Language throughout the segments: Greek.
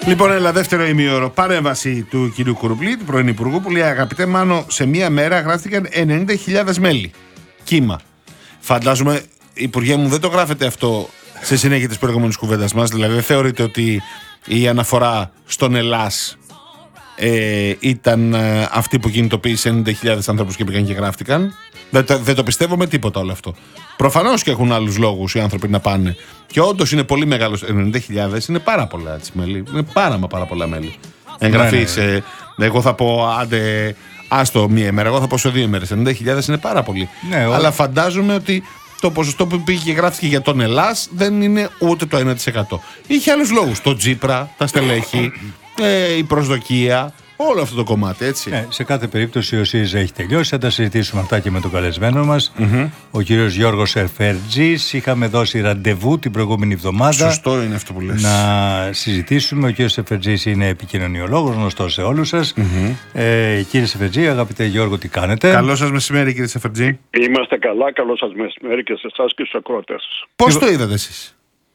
Λοιπόν, έλα, δεύτερο ημίωρο. Παρέμβαση του κυρίου Κουρουμπλή, του πρώην Υπουργού, που λέει: αγαπητέ Μάνο, σε μία μέρα γράφτηκαν 90.000 μέλη. Κύμα. Φαντάζομαι, Υπουργέ μου, δεν το γράφετε αυτό σε συνέχεια της προηγούμενης κουβέντας μας. Δηλαδή, δεν θεωρείτε ότι η αναφορά στον Ελλάς ήταν αυτή που κινητοποίησε 90.000 ανθρώπους και πήγαν και γράφτηκαν? Δεν το πιστεύω με τίποτα όλο αυτό. Προφανώς και έχουν άλλους λόγους οι άνθρωποι να πάνε. Και όντως είναι πολύ μεγάλος. 90.000 είναι πάρα πολλά έτσι, μέλη. Είναι πάρα πολλά μέλη. Εγγραφή σε. Εγώ θα πω, άντε, άστο μία ημέρα. Εγώ θα πω σε 2 ημέρες. 90.000 είναι πάρα πολύ. Ναι, αλλά φαντάζομαι ότι το ποσοστό που πήγε και γράφτηκε για τον Ελλάς δεν είναι ούτε το 1%. Είχε άλλους λόγους. Το Τζίπρα, τα στελέχη, η προσδοκία. Όλο αυτό το κομμάτι, έτσι. Ναι, σε κάθε περίπτωση ο ΣΥΡΙΖΑ έχει τελειώσει. Θα τα συζητήσουμε αυτά και με τον καλεσμένο μας, ο κύριος Γιώργος Σεφερτζής. Είχαμε δώσει ραντεβού την προηγούμενη εβδομάδα. Σωστό είναι αυτό που λες. Να συζητήσουμε. Ο κύριος Σεφερτζής είναι επικοινωνιολόγος, γνωστός σε όλους σας. Κύριε Σεφερτζή, αγαπητέ Γιώργο, τι κάνετε? Καλό σας μεσημέρι, κύριε Σεφερτζή. Είμαστε καλά, καλό σας μεσημέρι και σε εσάς και στους ακροατές σας. Πώς το είδατε εσείς?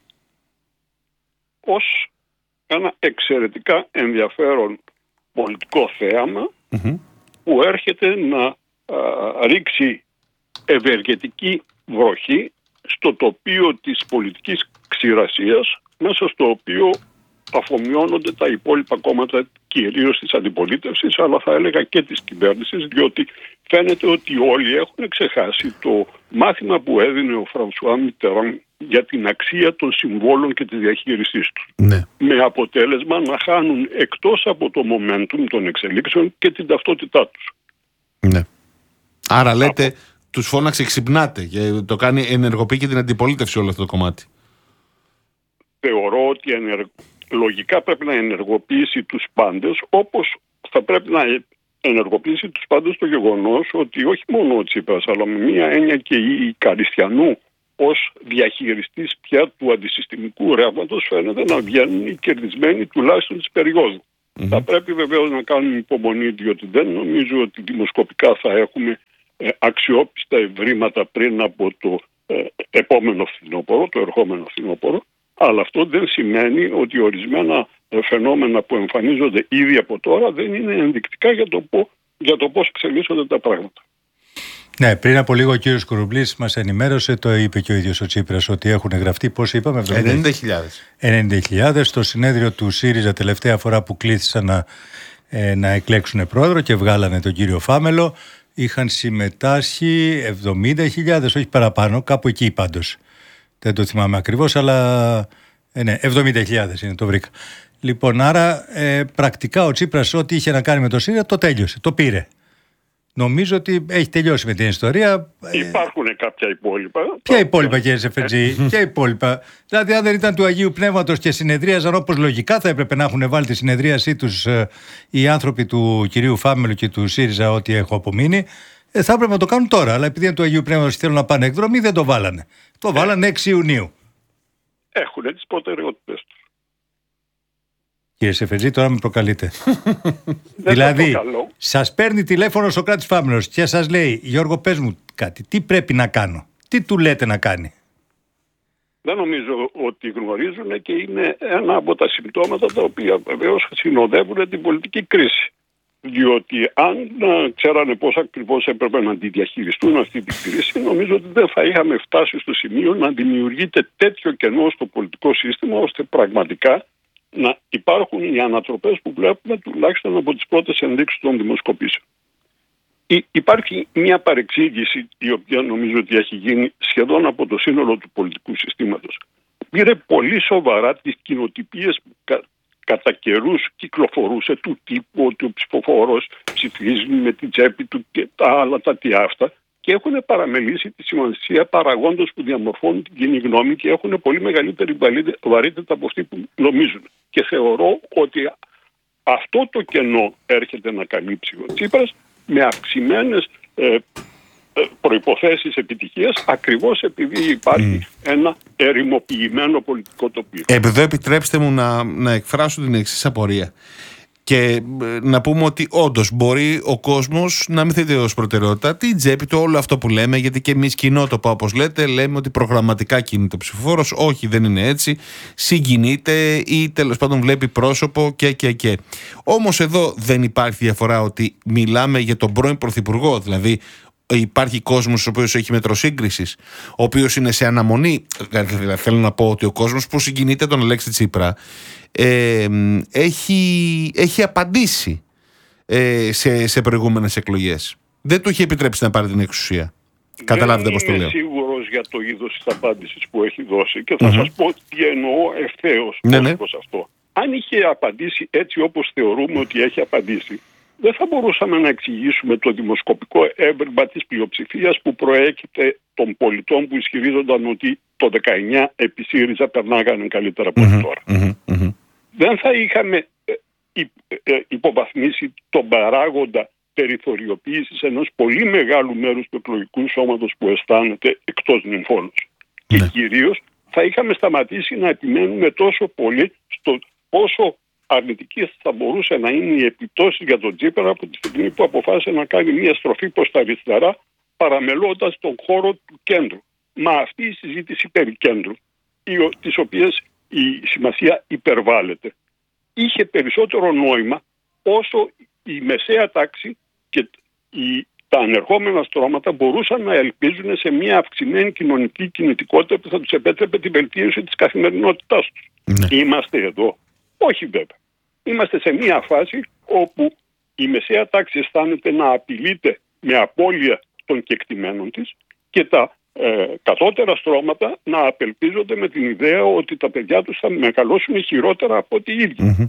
Ως ένα εξαιρετικά ενδιαφέρον πολιτικό θέαμα που έρχεται να ρίξει ευεργετική βροχή στο τοπίο της πολιτικής ξηρασίας, μέσα στο οποίο αφομοιώνονται τα υπόλοιπα κόμματα, κυρίως της αντιπολίτευσης, αλλά θα έλεγα και της κυβέρνησης, διότι φαίνεται ότι όλοι έχουν ξεχάσει το μάθημα που έδινε ο Φρανσουά Μιτεράν για την αξία των συμβόλων και τη διαχείρισής τους. Ναι. Με αποτέλεσμα να χάνουν εκτός από το momentum των εξελίξεων και την ταυτότητά τους. Ναι. Άρα λέτε, τους φώναξε, ξυπνάτε, και το κάνει, ενεργοποιεί και την αντιπολίτευση όλο αυτό το κομμάτι. Θεωρώ ότι λογικά πρέπει να ενεργοποιήσει τους πάντες, όπως θα πρέπει να ενεργοποιήσει τους πάντες το γεγονός ότι όχι μόνο ο Τσίπρας, αλλά με μία έννοια και η Καριστιανού ως διαχειριστής πια του αντισυστημικού ρεύματος φαίνεται να βγαίνουν οι κερδισμένοι τουλάχιστον της περίοδου. Θα πρέπει βεβαίως να κάνουμε υπομονή, διότι δεν νομίζω ότι δημοσκοπικά θα έχουμε αξιόπιστα ευρήματα πριν από το επόμενο φθινόπωρο, το ερχόμενο φθινόπωρο, αλλά αυτό δεν σημαίνει ότι ορισμένα φαινόμενα που εμφανίζονται ήδη από τώρα δεν είναι ενδεικτικά για το πώς εξελίσσονται τα πράγματα. Ναι, πριν από λίγο ο κύριος Κουρουμπλής μας ενημέρωσε, το είπε και ο ίδιος ο Τσίπρας, ότι έχουν γραφτεί, πώς είπαμε, 90.000. Στο συνέδριο του ΣΥΡΙΖΑ τελευταία φορά που κλήθησαν να εκλέξουν πρόεδρο και βγάλανε τον κύριο Φάμελο, είχαν συμμετάσχει 70.000, όχι παραπάνω, κάπου εκεί πάντως. Δεν το θυμάμαι ακριβώς, αλλά ναι, 70.000 είναι, το βρήκα. Λοιπόν, άρα πρακτικά ο Τσίπρας ό,τι είχε να κάνει με το ΣΥΡΙΖΑ το τέλειωσε, το πήρε. Νομίζω ότι έχει τελειώσει με την ιστορία. Υπάρχουν κάποια υπόλοιπα. Ποια υπόλοιπα, κύριε Σεφερτζή? Ποια υπόλοιπα? Δηλαδή, αν δεν ήταν του Αγίου Πνεύματος και συνεδρίαζαν όπως λογικά θα έπρεπε να έχουν βάλει τη συνεδρίασή τους οι άνθρωποι του κυρίου Φάμελου και του ΣΥΡΙΖΑ, ό,τι έχω απομείνει, θα έπρεπε να το κάνουν τώρα. Αλλά επειδή είναι του Αγίου Πνεύματος και θέλουν να πάνε εκδρομή, δεν το βάλανε. Το βάλανε 6 Ιουνίου. Έχουν τις προτεραιότητες τους. Κύριε Σεφερτζή, τώρα με προκαλείτε. Δηλαδή, σας παίρνει τηλέφωνο ο Σωκράτης Φάμελος και σας λέει: Γιώργο, πες μου κάτι, τι πρέπει να κάνω? Τι του λέτε να κάνει? Δεν νομίζω ότι γνωρίζουν και είναι ένα από τα συμπτώματα τα οποία βεβαίως συνοδεύουν την πολιτική κρίση. Διότι αν ξέρανε πώς ακριβώς έπρεπε να τη διαχειριστούν αυτή την κρίση, νομίζω ότι δεν θα είχαμε φτάσει στο σημείο να δημιουργείται τέτοιο κενό στο πολιτικό σύστημα, ώστε πραγματικά να υπάρχουν οι ανατροπές που βλέπουμε τουλάχιστον από τις πρώτες ενδείξεις των δημοσκοπήσεων. Υπάρχει μια παρεξήγηση η οποία νομίζω ότι έχει γίνει σχεδόν από το σύνολο του πολιτικού συστήματος. Πήρε πολύ σοβαρά τις κοινοτυπίες που κατά καιρούς κυκλοφορούσε, του τύπου ότι ο ψηφοφόρος ψηφίζει με την τσέπη του και τα άλλα τα τι αυτά, και έχουν παραμελήσει τη σημασία παραγόντων που διαμορφώνουν την κοινή γνώμη και έχουν πολύ μεγαλύτερη βαρύτητα από αυτοί που νομίζουν. Και θεωρώ ότι αυτό το κενό έρχεται να καλύψει ο Τσίπρας με αυξημένες προϋποθέσεις επιτυχίας, ακριβώς επειδή υπάρχει ένα ερημοποιημένο πολιτικό τοπίο. Εδώ επιτρέψτε μου να εκφράσω την εξής απορία. Και να πούμε ότι όντως μπορεί ο κόσμος να μην θέτει ως προτεραιότητα την τσέπη του, όλο αυτό που λέμε, γιατί και εμείς κοινότοπα, όπως λέτε, λέμε ότι προγραμματικά κινείται ο ψηφοφόρος. Όχι, δεν είναι έτσι. Συγκινείται ή τέλος πάντων βλέπει πρόσωπο και. Όμως εδώ δεν υπάρχει διαφορά ότι μιλάμε για τον πρώην πρωθυπουργό, δηλαδή. Υπάρχει κόσμος ο οποίος έχει μέτρο σύγκρισης, ο οποίος είναι σε αναμονή. Δηλαδή, θέλω να πω ότι ο κόσμος που συγκινείται τον Αλέξη Τσίπρα έχει απαντήσει σε προηγούμενες εκλογές. Δεν του έχει επιτρέψει να πάρει την εξουσία. Καταλάβετε πώς το λέω. Δεν είμαι σίγουρος για το είδος της απάντησης που έχει δώσει και θα σας πω τι εννοώ ευθέως προς αυτό. Αν είχε απαντήσει έτσι όπως θεωρούμε ότι έχει απαντήσει, δεν θα μπορούσαμε να εξηγήσουμε το δημοσκοπικό έβριμα της πλειοψηφίας που προέκυπτε των πολιτών που ισχυρίζονταν ότι το 19 επί ΣΥΡΙΖΑ περνάγανε καλύτερα από τώρα. Δεν θα είχαμε υποβαθμίσει τον παράγοντα περιθωριοποίησης ενός πολύ μεγάλου μέρους του εκλογικού σώματος που αισθάνεται εκτός νυμφώνος. Και κυρίως θα είχαμε σταματήσει να επιμένουμε τόσο πολύ στο πόσο αρνητική θα μπορούσε να είναι η επιπτώση για τον Τσίπρα από τη στιγμή που αποφάσισε να κάνει μια στροφή προς τα αριστερά, παραμελώντας τον χώρο του κέντρου. Μα αυτή η συζήτηση περί κέντρου, της οποίας η σημασία υπερβάλλεται, είχε περισσότερο νόημα όσο η μεσαία τάξη και τα ανερχόμενα στρώματα μπορούσαν να ελπίζουν σε μια αυξημένη κοινωνική κινητικότητα που θα τους επέτρεπε την βελτίωση της καθημερινότητάς τους. Είμαστε εδώ. Όχι βέβαια. Είμαστε σε μια φάση όπου η μεσαία τάξη αισθάνεται να απειλείται με απώλεια των κεκτημένων της και τα κατώτερα στρώματα να απελπίζονται με την ιδέα ότι τα παιδιά τους θα μεγαλώσουν χειρότερα από ό,τι οι ίδιοι.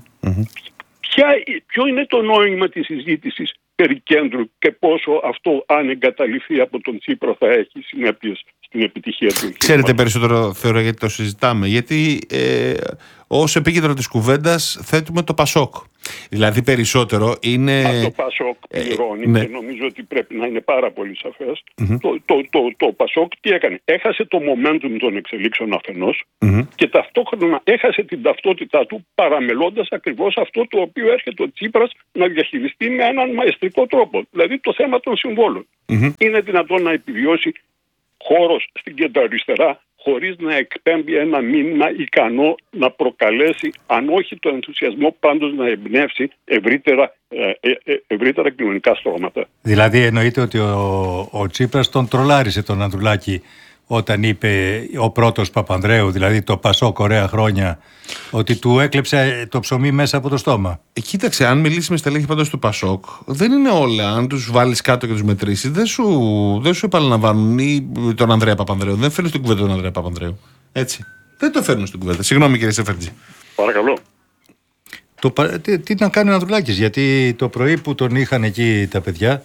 Ποιο είναι το νόημα της συζήτησης περί κέντρου και πόσο αυτό, αν εγκαταλειφθεί από τον Τσίπρα, θα έχει συνέπειες στην επιτυχία του. Ξέρετε περισσότερο, θεωρώ, γιατί το συζητάμε. Γιατί ως επίκεντρο της κουβέντας θέτουμε το Πασόκ. Δηλαδή περισσότερο είναι... Το Πασόκ πληρώνει και νομίζω ότι πρέπει να είναι πάρα πολύ σαφές. Το Πασόκ τι έκανε? Έχασε το momentum των εξελίξεων αφενός και ταυτόχρονα έχασε την ταυτότητά του, παραμελώντας ακριβώς αυτό το οποίο έρχεται ο Τσίπρας να διαχειριστεί με έναν μαεστρικό τρόπο. Δηλαδή το θέμα των συμβόλων. Είναι δυνατόν να επιβιώσει χώρος στην κεντροαριστερά χωρίς να εκπέμπει ένα μήνυμα ικανό να προκαλέσει, αν όχι το ενθουσιασμό, πάντως να εμπνεύσει ευρύτερα κοινωνικά στρώματα. Δηλαδή εννοείται ότι ο Τσίπρας τον τρολάρισε τον Ανδρουλάκη όταν είπε ο πρώτος Παπανδρέου, δηλαδή το Πασόκ ωραία χρόνια, ότι του έκλεψε το ψωμί μέσα από το στόμα. Κοίταξε, αν μιλήσει με στελέχη πάντως του Πασόκ, δεν είναι όλα. Αν τους βάλεις κάτω και τους μετρήσεις, δεν σου επαναλαμβάνουν ή τον Ανδρέα Παπανδρέου. Δεν φέρνουν στην κουβέντα τον Ανδρέα Παπανδρέου. Έτσι. Δεν το φέρνουν στην κουβέντα. Συγγνώμη, κύριε Σεφερτζή. Παρακαλώ. Τι να κάνει ο Ανδρουλάκης, γιατί το πρωί που τον είχαν εκεί τα παιδιά,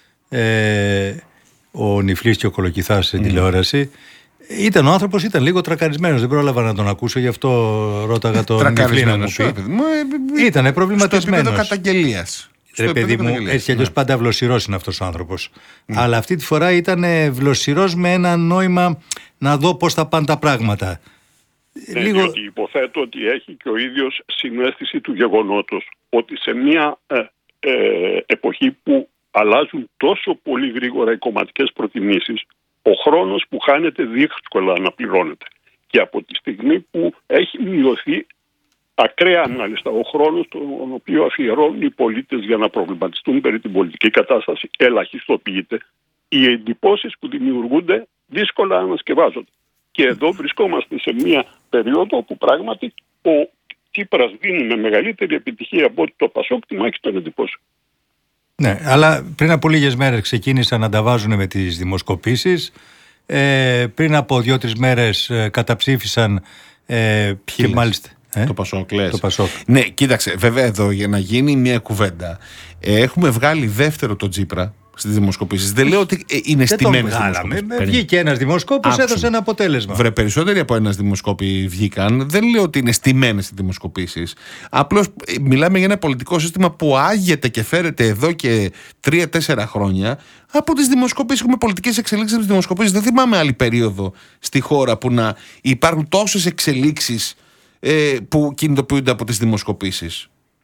ο Νιφλής και ο Κολοκυθάς σε τηλεόραση, ο άνθρωπος ήταν λίγο τρακαρισμένος. Δεν πρόλαβα να τον ακούσω, γι' αυτό ρώταγα τον Νιφλή να μου πει. Ήτανε προβληματισμένος. Στο επίπεδο καταγγελίας. Ρε παιδί μου, έτσι κι αλλιώς πάντα βλοσιρός είναι αυτός ο άνθρωπος. Αλλά αυτή τη φορά ήταν βλοσιρός με ένα νόημα να δω πώς θα πάνε τα πράγματα. Διότι υποθέτω ότι έχει και ο ίδιος συναίσθηση του γεγονότος ότι σε μια εποχή που αλλάζουν τόσο πολύ γρήγορα οι κομματικές προτιμήσεις, ο χρόνος που χάνεται δύσκολα αναπληρώνεται. Και από τη στιγμή που έχει μειωθεί ακραία μάλιστα ο χρόνος τον οποίο αφιερώνουν οι πολίτες για να προβληματιστούν περί την πολιτική κατάσταση ελαχιστοποιείται, οι εντυπώσεις που δημιουργούνται δύσκολα ανασκευάζονται. Και εδώ βρισκόμαστε σε μια περίοδο που πράγματι ο Τσίπρας δίνει με μεγαλύτερη επιτυχία από ότι το Πασόκ τη μάχη των εντυπώσεων. Ναι, αλλά πριν από λίγες μέρες ξεκίνησαν να τα βάζουν με τις δημοσκοπήσεις. Πριν από 2-3 μέρες καταψήφισαν και μάλιστα... Το Πασόκ, λες. Το Πασόκ. Ναι, κοίταξε, βέβαια εδώ για να γίνει μια κουβέντα, έχουμε βγάλει δεύτερο τον Τσίπρα στις δημοσκοπήσεις. Δεν λέω ότι είναι στημένες δημοσκοπήσεις. Βγήκε ένας δημοσκόπος, έδωσε ένα αποτέλεσμα. Βρε, περισσότεροι από ένας δημοσκόποι βγήκαν. Δεν λέω ότι είναι στημένες οι δημοσκοπήσεις. Απλώς μιλάμε για ένα πολιτικό σύστημα που άγεται και φέρεται εδώ και 3-4 χρόνια από τις δημοσκοπήσεις. Έχουμε πολιτικές εξελίξεις από τις δημοσκοπήσεις. Δεν θυμάμαι άλλη περίοδο στη χώρα που να υπάρχουν τόσες εξελίξεις που κινητοποιούνται από τις δημοσκοπήσεις.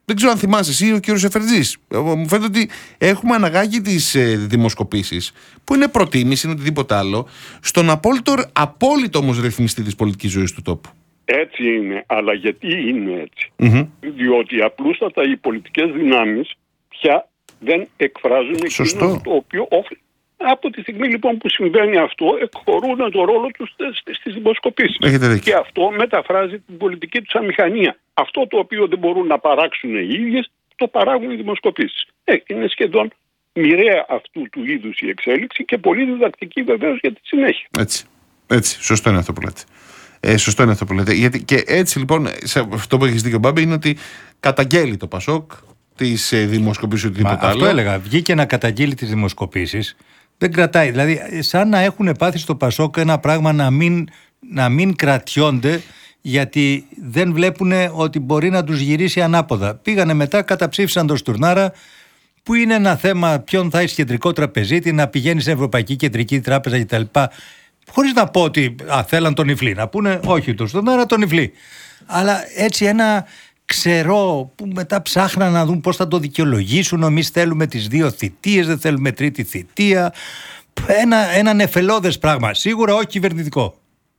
Δεν ξέρω αν θυμάσαι εσύ ή ο κύριος Σεφερτζής. Μου φαίνεται ότι έχουμε αναγάγει τις δημοσκοπήσεις, που είναι προτίμηση, είναι οτιδήποτε άλλο, στον απόλυτο όμως ρυθμιστή της πολιτικής ζωής του τόπου. Έτσι είναι, αλλά γιατί είναι έτσι? Διότι απλούστατα οι πολιτικές δυνάμεις πια δεν εκφράζουν εκείνο το οποίο όφελε. Από τη στιγμή λοιπόν που συμβαίνει αυτό, εκχωρούν το ρόλο τους στις δημοσκοπήσεις. Και αυτό μεταφράζει την πολιτική τους αμηχανία. Αυτό το οποίο δεν μπορούν να παράξουν οι ίδιες, το παράγουν οι δημοσκοπήσεις. Είναι σχεδόν μοιραία αυτού του είδους η εξέλιξη και πολύ διδακτική βεβαίως για τη συνέχεια. Έτσι. Σωστό είναι αυτό που λέτε. Γιατί και έτσι λοιπόν, σε αυτό που έχεις δει και ο Μπάμπη, είναι ότι καταγγέλει το ΠΑΣΟΚ τις δημοσκοπήσεις ή οτιδήποτε άλλο. Αυτό έλεγα. Βγήκε να καταγγείλει τις δημοσκοπήσεις. Δεν κρατάει. Δηλαδή, σαν να έχουν πάθει στο ΠΑΣΟΚ ένα πράγμα να μην κρατιόνται, γιατί δεν βλέπουν ότι μπορεί να τους γυρίσει ανάποδα. Πήγανε μετά, καταψήφισαν τον Στουρνάρα, που είναι ένα θέμα ποιον θα έχει κεντρικό τραπεζίτη, να πηγαίνει στην Ευρωπαϊκή Κεντρική Τράπεζα κτλ. Χωρίς να πω ότι θέλαν τον Ιφλή. Να πούνε όχι τον Στουρνάρα, τον Ιφλή. Αλλά έτσι ένα ξερό που μετά ψάχναν να δουν πώς θα το δικαιολογήσουν. Εμείς θέλουμε τις 2 θητείες, δεν θέλουμε 3η θητεία. Ένα νεφελώδες πράγμα. Σίγουρα όχι κυβερνητικό.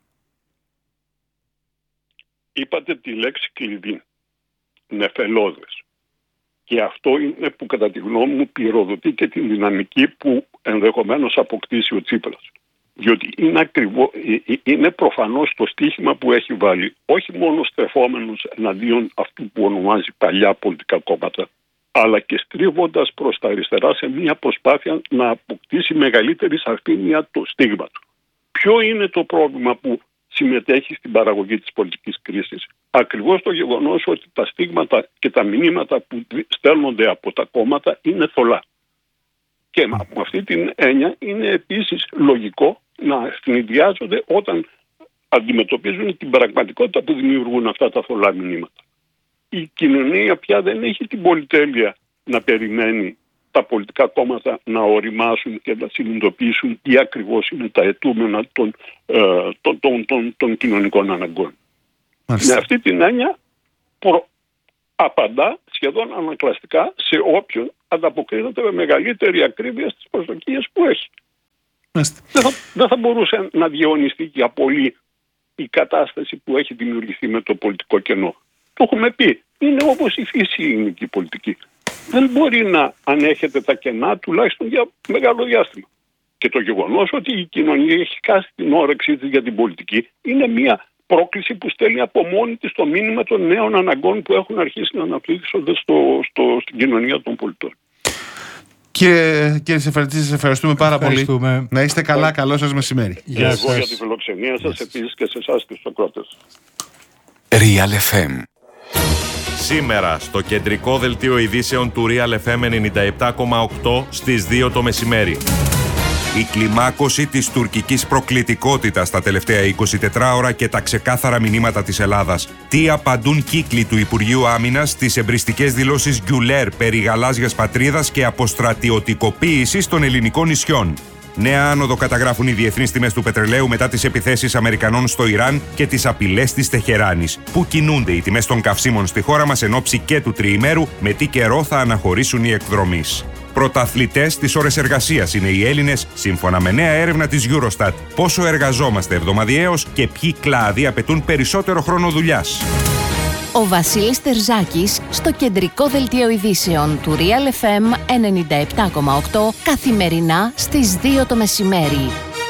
Είπατε τη λέξη κλειδί. Νεφελώδες. Και αυτό είναι που κατά τη γνώμη μου πυροδοτεί και την δυναμική που ενδεχομένως αποκτήσει ο Τσίπρας. Διότι είναι προφανώς το στίχημα που έχει βάλει όχι μόνο στρεφόμενος εναντίον αυτού που ονομάζει παλιά πολιτικά κόμματα, αλλά και στρίβοντας προς τα αριστερά σε μια προσπάθεια να αποκτήσει μεγαλύτερη σαφήνεια το στίγμα του. Ποιο είναι το πρόβλημα που συμμετέχει στην παραγωγή της πολιτικής κρίσης? Ακριβώς το γεγονός ότι τα στίγματα και τα μηνύματα που στέλνονται από τα κόμματα είναι θολά. Και με αυτή την έννοια είναι επίσης λογικό να ευνηδιάζονται όταν αντιμετωπίζουν την πραγματικότητα που δημιουργούν αυτά τα θολά μηνύματα. Η κοινωνία πια δεν έχει την πολυτέλεια να περιμένει τα πολιτικά κόμματα να οριμάσουν και να συνειδητοποιήσουν τι ακριβώς είναι τα αιτούμενα των κοινωνικών αναγκών. Με αυτή την έννοια απαντά σχεδόν ανακλαστικά σε όποιον ανταποκρίνεται με μεγαλύτερη ακρίβεια στις προσδοκίες που έχει. Δεν θα μπορούσε να διαιωνιστεί για πολύ η κατάσταση που έχει δημιουργηθεί με το πολιτικό κενό. Το έχουμε πει. Είναι όπως η φύση η ελληνική πολιτική. Δεν μπορεί να ανέχεται τα κενά τουλάχιστον για μεγάλο διάστημα. Και το γεγονός ότι η κοινωνία έχει χάσει την όρεξή της για την πολιτική είναι μια πρόκληση που στέλνει από μόνη της το μήνυμα των νέων αναγκών που έχουν αρχίσει να αναπτύσσονται στην κοινωνία των πολιτών. Κύριε Σεφερτζή, σας ευχαριστούμε πάρα πολύ. Να είστε καλά, καλό σας μεσημέρι. Εγώ για τη φιλοξενία σας, επίσης και σε εσάς και στους ακροατές. Real FM. Σήμερα στο κεντρικό δελτίο ειδήσεων του Real FM 97,8 στις 2 το μεσημέρι. Η κλιμάκωση της τουρκικής προκλητικότητας τα τελευταία 24 ώρα και τα ξεκάθαρα μηνύματα της Ελλάδας. Τι απαντούν κύκλοι του Υπουργείου Άμυνας στις εμπριστικές δηλώσεις Γκιουλέρ περί γαλάζιας πατρίδας και αποστρατιωτικοποίησης των ελληνικών νησιών. Νέα άνοδο καταγράφουν οι διεθνείς τιμές του πετρελαίου μετά τις επιθέσεις Αμερικανών στο Ιράν και τις απειλές της Τεχεράνης. Πού κινούνται οι τιμές των καυσίμων στη χώρα μας εν ώψη και του τριημέρου, με τι καιρό θα αναχωρήσουν οι εκδρομείς. Πρωταθλητές στις ώρες εργασίας είναι οι Έλληνες, σύμφωνα με νέα έρευνα της Eurostat. Πόσο εργαζόμαστε εβδομαδιαίως και ποιοι κλάδοι απαιτούν περισσότερο χρόνο δουλειάς. Ο Βασίλης Τερζάκης στο κεντρικό δελτίο ειδήσεων του Real FM 97,8 καθημερινά στις 2 το μεσημέρι.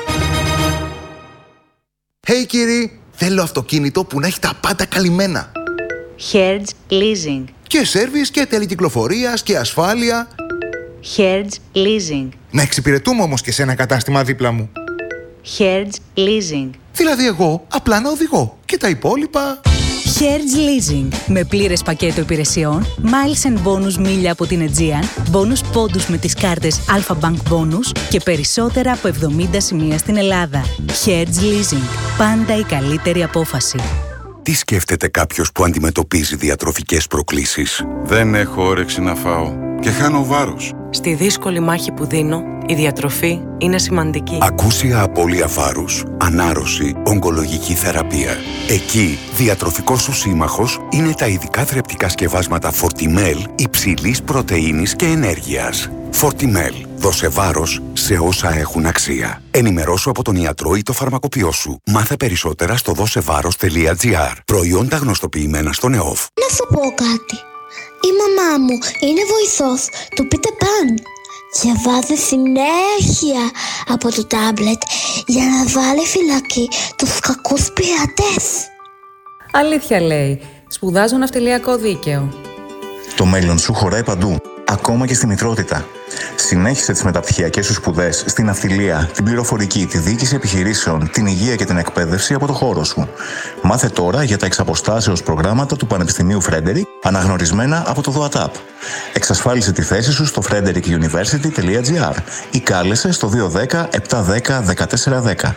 Hey κύριοι, θέλω αυτοκίνητο που να έχει τα πάντα καλυμμένα. Hertz Leasing. Και σέρβις και τελεκυκλοφορίας και ασφάλεια. Hertz Leasing. Να εξυπηρετούμε όμως και σε ένα κατάστημα δίπλα μου. Hertz Leasing. Δηλαδή εγώ απλά να οδηγώ και τα υπόλοιπα... Hertz Leasing. Με πλήρες πακέτο υπηρεσιών, miles and bonus μίλια από την Aegean, bonus πόντους με τις κάρτες Alpha Bank Bonus και περισσότερα από 70 σημεία στην Ελλάδα. Hertz Leasing. Πάντα η καλύτερη απόφαση. Τι σκέφτεται κάποιος που αντιμετωπίζει διατροφικές προκλήσεις? Δεν έχω όρεξη να φάω και χάνω βάρος. Στη δύσκολη μάχη που δίνω, Η διατροφή είναι σημαντική. Ακούσια απώλεια βάρους, ανάρρωση, ογκολογική θεραπεία. Εκεί, διατροφικός σου σύμμαχος είναι τα ειδικά θρεπτικά σκευάσματα Fortimel υψηλής πρωτεΐνης και ενέργειας. Fortimel. Δώσε βάρος σε όσα έχουν αξία. Ενημερώσου από τον ιατρό ή το φαρμακοποιό σου. Μάθε περισσότερα στο δώσεβάρος.gr. Προϊόντα γνωστοποιημένα στον ΕΟΦ. Να σου πω κάτι. Η μαμά μου είναι βοηθός του Peter Pan και βάζει συνέχεια από το τάμπλετ για να βάλει φυλακή τους κακούς πειρατές. Αλήθεια λέει. Σπουδάζω ναυτιλιακό δίκαιο. Το μέλλον σου χωράει παντού, ακόμα και στη μητρότητα. Συνέχισε τις μεταπτυχιακές σου σπουδές στην ναυτιλία, την πληροφορική, τη διοίκηση επιχειρήσεων, την υγεία και την εκπαίδευση από το χώρο σου. Μάθε τώρα για τα εξαποστάσεως προγράμματα του Πανεπιστημίου Φρέντερικ, αναγνωρισμένα από το ΔΟΑΤΑΠ. Εξασφάλισε τη θέση σου στο frederickuniversity.gr ή κάλεσε στο 210-710-1410.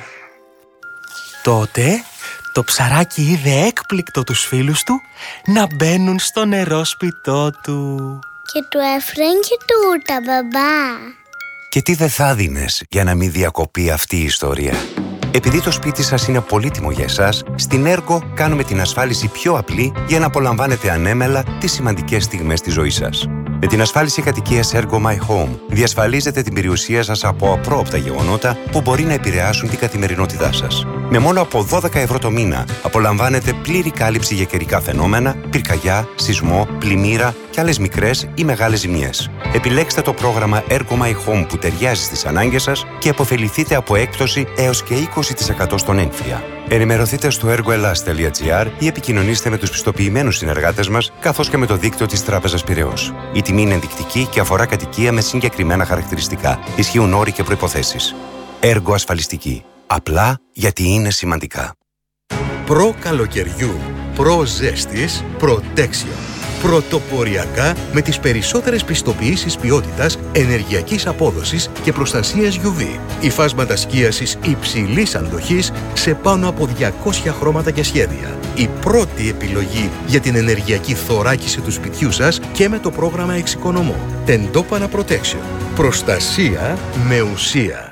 Τότε το ψαράκι είδε έκπληκτο τους φίλους του να μπαίνουν στο νερόσπιτό του. Και του έφεραν και τούρτα, μπαμπά. Και τι δεν θα δίνες για να μην διακοπεί αυτή η ιστορία. Επειδή το σπίτι σας είναι πολύτιμο για εσάς, στην Ergo κάνουμε την ασφάλιση πιο απλή για να απολαμβάνετε ανέμελα τις σημαντικές στιγμές της ζωής σας. Με την ασφάλιση κατοικίας Ergo My Home διασφαλίζετε την περιουσία σας από απρόοπτα γεγονότα που μπορεί να επηρεάσουν την καθημερινότητά σας. Με μόνο από 12 ευρώ το μήνα απολαμβάνετε πλήρη κάλυψη για καιρικά φαινόμενα, πυρκαγιά, σεισμό, πλημμύρα και άλλες μικρές ή μεγάλες ζημιές. Επιλέξτε το πρόγραμμα Ergo My Home που ταιριάζει στις ανάγκες σας και αποφεληθείτε από έκπτωση έως και 20% στον έμφυα. Ενημερωθείτε στο ergoelas.gr ή επικοινωνήστε με τους πιστοποιημένους συνεργάτες μας, καθώς και με το δίκτυο της Τράπεζας Πειραιώς. Η τιμή είναι ενδεικτική και αφορά κατοικία με συγκεκριμένα χαρακτηριστικά. Ισχύουν όροι και προϋποθέσεις. Έργο ασφαλιστική. Απλά γιατί είναι σημαντικά. Προ καλοκαιριού, προ ζέστης, Protection. Πρωτοποριακά με τις περισσότερες πιστοποιήσεις ποιότητας, ενεργειακής απόδοσης και προστασίας UV. Υφάσματα σκίασης υψηλής αντοχής σε πάνω από 200 χρώματα και σχέδια. Η πρώτη επιλογή για την ενεργειακή θωράκιση του σπιτιού σας και με το πρόγραμμα Εξοικονομώ. Τεντόπανα Protection. Προστασία με ουσία.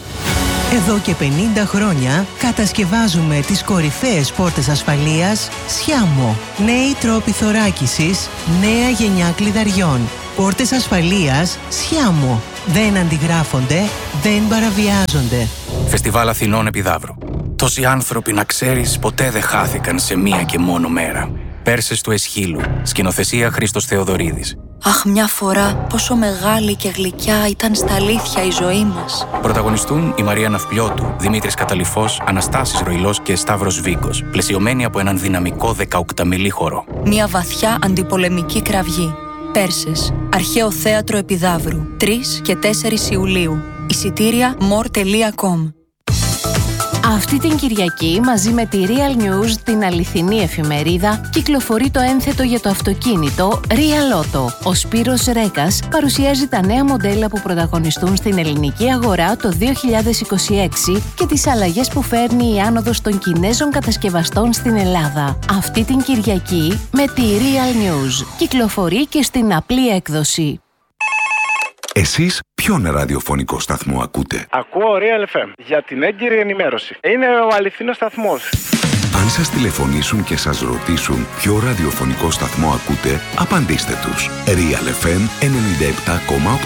Εδώ και 50 χρόνια κατασκευάζουμε τις κορυφαίες πόρτες ασφαλείας Sciamo. Νέοι τρόποι θωράκισης, νέα γενιά κλειδαριών. Πόρτες ασφαλείας Sciamo. Δεν αντιγράφονται, δεν παραβιάζονται. Φεστιβάλ Αθηνών Επιδαύρου. Τόσοι άνθρωποι, να ξέρεις, ποτέ δεν χάθηκαν σε μία και μόνο μέρα. Πέρσες του Εσχύλου. Σκηνοθεσία Χρήστος Θεοδωρίδης. Αχ, μια φορά πόσο μεγάλη και γλυκιά ήταν στα αλήθεια η ζωή μας. Πρωταγωνιστούν η Μαρία Ναυπλιώτου, Δημήτρης Καταλυφός, Αναστάσης Ροϊλός και Σταύρος Βίκος, πλαισιωμένοι από έναν δυναμικό 18μελή χορό. Μια βαθιά αντιπολεμική κραυγή. Πέρσες, Αρχαίο Θέατρο Επιδαύρου, 3 και 4 Ιουλίου. Εισιτήρια more.com. Αυτή την Κυριακή, μαζί με τη Real News, την αληθινή εφημερίδα, κυκλοφορεί το ένθετο για το αυτοκίνητο Real Auto. Ο Σπύρος Ρέκας παρουσιάζει τα νέα μοντέλα που πρωταγωνιστούν στην ελληνική αγορά το 2026 και τις αλλαγές που φέρνει η άνοδος των Κινέζων κατασκευαστών στην Ελλάδα. Αυτή την Κυριακή με τη Real News. Κυκλοφορεί και στην απλή έκδοση. Εσείς ποιον ραδιοφωνικό σταθμό ακούτε? Ακούω Real FM για την έγκυρη ενημέρωση. Είναι ο αληθινός σταθμός. Αν σας τηλεφωνήσουν και σας ρωτήσουν ποιο ραδιοφωνικό σταθμό ακούτε, απαντήστε τους. Real FM 97,8.